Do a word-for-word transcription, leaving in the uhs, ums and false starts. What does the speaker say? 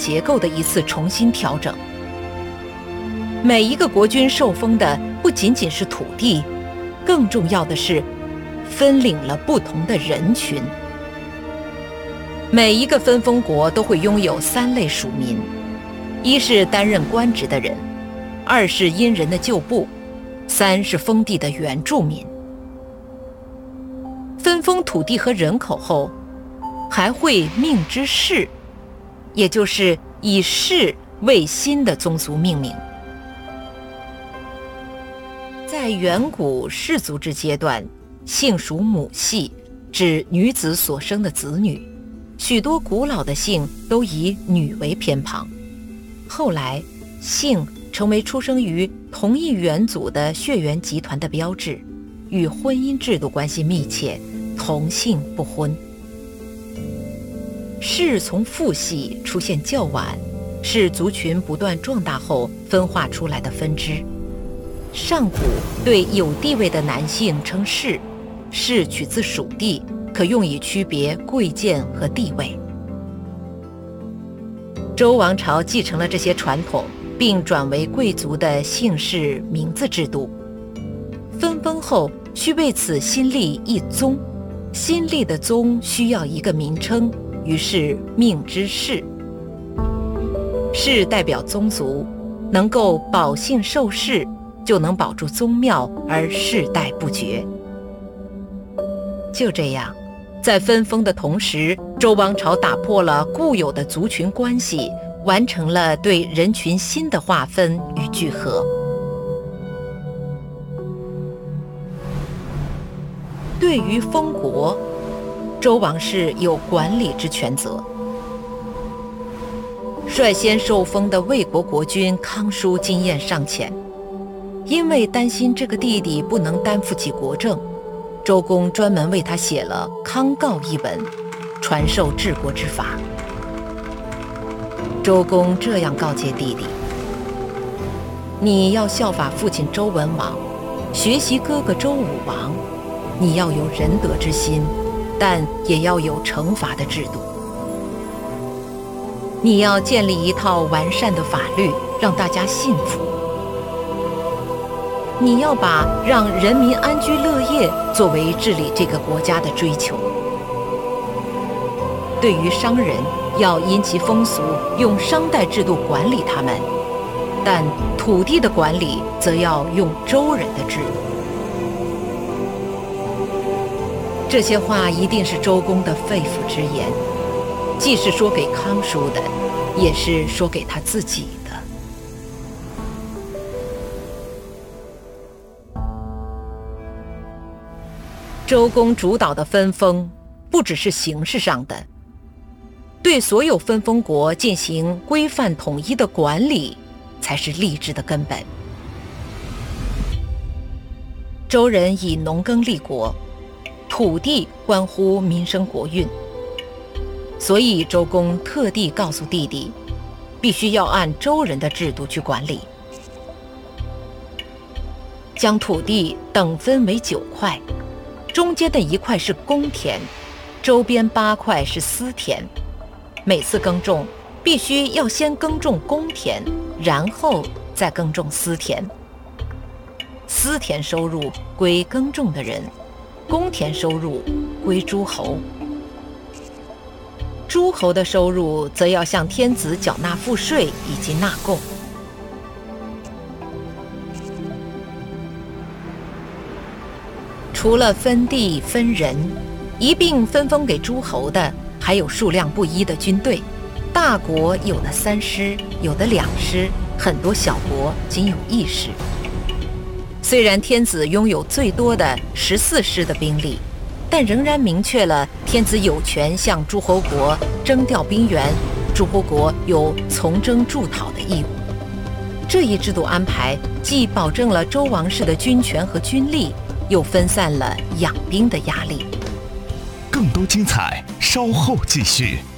结构的一次重新调整。每一个国君受封的不仅仅是土地，更重要的是分领了不同的人群。每一个分封国都会拥有三类属民：一是担任官职的人，二是殷人的旧部，三是封地的原住民。分封土地和人口后，还会命之氏，也就是以氏为新的宗族命名。在远古氏族之阶段，姓属母系，指女子所生的子女，许多古老的姓都以女为偏旁。后来，姓成为出生于同一远祖的血缘集团的标志，与婚姻制度关系密切，同姓不婚。氏从父系出现较晚，是族群不断壮大后分化出来的分支。上古对有地位的男性称氏，氏取自属地，可用以区别贵贱和地位。周王朝继承了这些传统，并转为贵族的姓氏名字制度。分封后需为此新立一宗，新立的宗需要一个名称，于是命之氏。氏代表宗族，能够保姓受氏，就能保住宗庙而世代不绝。就这样，在分封的同时，周王朝打破了固有的族群关系，完成了对人群新的划分与聚合。对于封国，周王室有管理之权责。率先受封的魏国国君康叔经验尚浅，因为担心这个弟弟不能担负起国政，周公专门为他写了《康诰》一文，传授治国之法。周公这样告诫弟弟：你要效法父亲周文王，学习哥哥周武王，你要有仁德之心，但也要有惩罚的制度。你要建立一套完善的法律，让大家信服。你要把让人民安居乐业作为治理这个国家的追求。对于商人，要因其风俗，用商代制度管理他们，但土地的管理则要用周人的制度。这些话一定是周公的肺腑之言，既是说给康叔的，也是说给他自己的。周公主导的分封，不只是形式上的，对所有分封国进行规范统一的管理，才是立志的根本。周人以农耕立国，土地关乎民生国运，所以周公特地告诉弟弟，必须要按周人的制度去管理，将土地等分为九块，中间的一块是公田，周边八块是私田。每次耕种必须要先耕种公田，然后再耕种私田。私田收入归耕种的人，公田收入归诸侯。诸侯的收入则要向天子缴纳赋税以及纳贡。除了分地分人，一并分封给诸侯的，还有数量不一的军队。大国有的三师，有的两师，很多小国仅有一师。虽然天子拥有最多的十四师的兵力，但仍然明确了天子有权向诸侯国征调兵员，诸侯国有从征驻讨的义务。这一制度安排既保证了周王室的军权和军力，又分散了养兵的压力。 更多精彩，稍后继续。